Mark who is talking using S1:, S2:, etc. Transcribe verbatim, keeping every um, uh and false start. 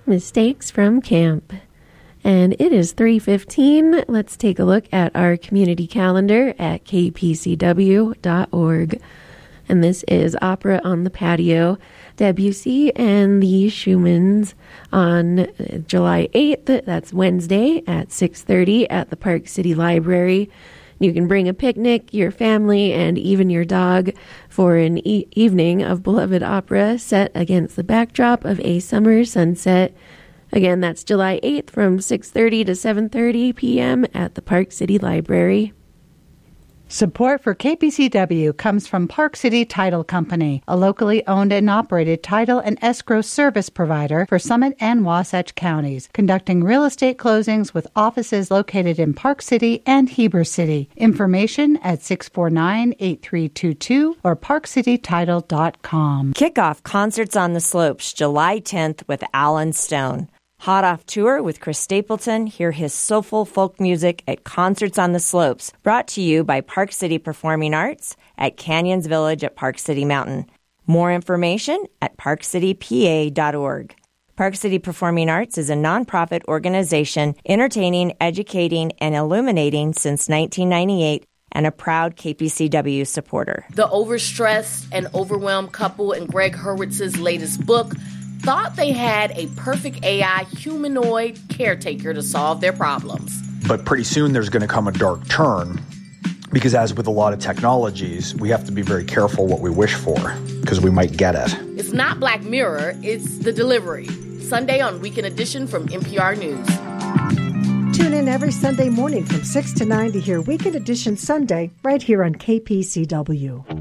S1: Mistakes from Camp. And it is three fifteen. Let's take a look at our community calendar at k p c w dot org. And this is Opera on the Patio, Debussy and the Schumanns on July eighth. That's Wednesday at six thirty at the Park City Library. You can bring a picnic, your family, and even your dog for an e- evening of beloved opera set against the backdrop of a summer sunset. Again, that's July eighth from six thirty to seven thirty p.m. at the Park City Library.
S2: Support for K P C W comes from Park City Title Company, a locally owned and operated title and escrow service provider for Summit and Wasatch counties, conducting real estate closings with offices located in Park City and Heber City. Information at six four nine, eight three two two or park city title dot com.
S3: Kick off Concerts on the Slopes July tenth with Alan Stone. Hot off tour with Chris Stapleton, hear his soulful folk music at Concerts on the Slopes, brought to you by Park City Performing Arts at Canyons Village at Park City Mountain. More information at park city p a dot org. Park City Performing Arts is a nonprofit organization entertaining, educating, and illuminating since nineteen ninety-eight and a proud K P C W supporter.
S4: The overstressed and overwhelmed couple in Greg Hurwitz's latest book thought they had a perfect A I humanoid caretaker to solve their problems.
S5: But pretty soon there's going to come a dark turn, because as with a lot of technologies, we have to be very careful what we wish for, because we might get it.
S4: It's not Black Mirror, it's The Delivery. Sunday on Weekend Edition from N P R News.
S6: Tune in every Sunday morning from six to nine to hear Weekend Edition Sunday right here on K P C W.